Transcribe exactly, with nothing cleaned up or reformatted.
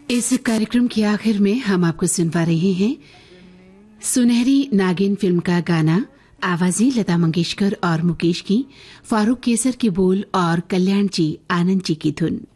इस कार्यक्रम के आखिर में हम आपको सुनवा रहे हैं सुनहरी नागिन फिल्म का गाना। आवाजें लता मंगेशकर और मुकेश की, फारूक केसर के बोल और कल्याण जी आनंद जी की धुन।